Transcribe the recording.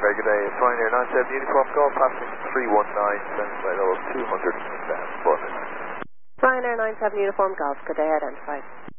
Very good day. It's Ryanair 97 Uniform Golf, passing 319, send flight level 200, Ryanair 97 Uniform Golf, good day, identified.